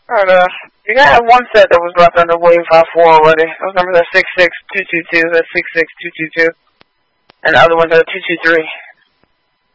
Alright, you gotta have one set that was left under Wave 4 already. Those numbers are 66222, that's 66222. And the other ones are 223.